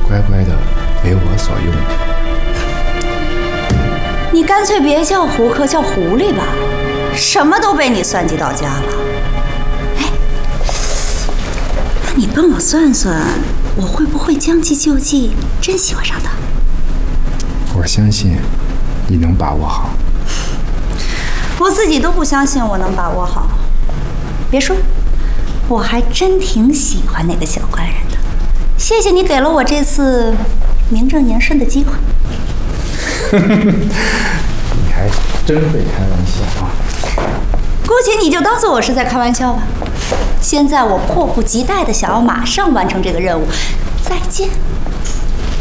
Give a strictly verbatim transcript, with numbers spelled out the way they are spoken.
乖乖的为我所用。 你干脆别叫胡克，叫狐狸吧，什么都被你算计到家了。哎，那你帮我算算，我会不会将计就计，真喜欢上他？ 我相信你能把握好。 我自己都不相信我能把握好。别说，我还真挺喜欢那个小官人的。谢谢你给了我这次名正言顺的机会。 你还真会开玩笑啊！ 姑且你就当做我是在开玩笑吧。现在我迫不及待的想要马上完成这个任务。再见。